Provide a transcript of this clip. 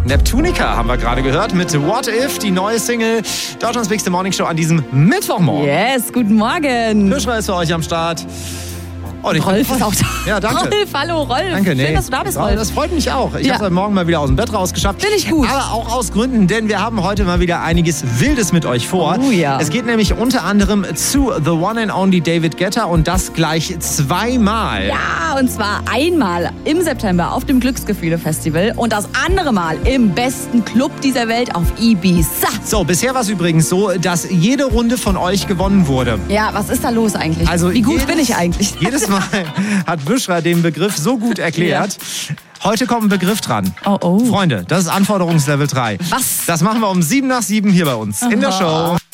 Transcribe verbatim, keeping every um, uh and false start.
Neptunica haben wir gerade gehört mit What If, die neue Single Deutschlands Bigste Morning Show an diesem Mittwochmorgen. Yes, guten Morgen. Fischler ist für euch am Start. Oh, Rolf ist auch da. Ja, danke. Rolf, hallo Rolf. Danke, nee. Schön, dass du da bist, Rolf. Das freut mich auch. Ich ja. habe heute Morgen mal wieder aus dem Bett rausgeschafft. Finde ich gut. Aber auch aus Gründen, denn wir haben heute mal wieder einiges Wildes mit euch vor. Oh ja. Es geht nämlich unter anderem zu The One and Only David Guetta und das gleich zweimal. Ja, und zwar einmal im September auf dem Glücksgefühle-Festival und das andere Mal im besten Club dieser Welt auf Ibiza. So, bisher war es übrigens so, dass jede Runde von euch gewonnen wurde. Ja, was ist da los eigentlich? Also Wie gut jedes, bin ich eigentlich? Jedes Mal hat Bushra den Begriff so gut erklärt. Ja. Heute kommt ein Begriff dran. Oh, oh. Freunde, das ist Anforderungslevel drei. Was? Das machen wir um sieben nach sieben hier bei uns Aha. in der Show.